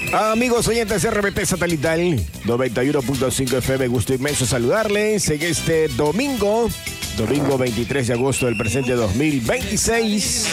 Amigos oyentes de RBP Satelital 91.5 FM, gusto inmenso saludarles en este domingo 23 de agosto del presente 2026.